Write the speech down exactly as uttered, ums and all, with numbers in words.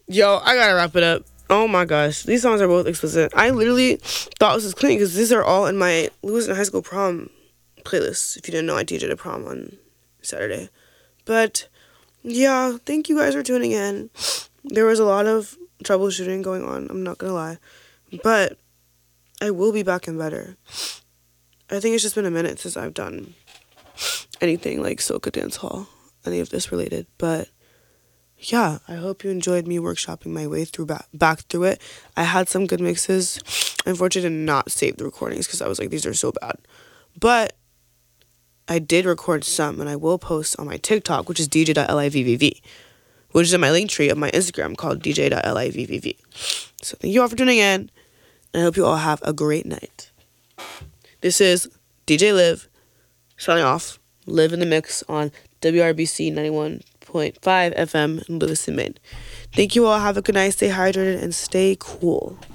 Yo, I gotta wrap it up. Oh my gosh, these songs are both explicit. I literally thought this was clean because these are all in my Lewis in High School prom playlist. If you didn't know, I DJed a prom on Saturday. But yeah, thank you guys for tuning in. There was a lot of troubleshooting going on, I'm not gonna lie. But I will be back and better. I think it's just been a minute since I've done anything like Soca Dance Hall, any of this related. But yeah, I hope you enjoyed me workshopping my way through back, back through it. I had some good mixes. Unfortunately, I did not save the recordings because I was like, these are so bad. But I did record some, and I will post on my TikTok, which is d j dot livvv, which is in my link tree of my Instagram called d j dot livvv. So thank you all for tuning in, and I hope you all have a great night. This is D J Liv, signing off. Live in the mix on W R B C ninety-one point five F M in Lewiston, Maine. Thank you all. Have a good night. Stay hydrated and stay cool.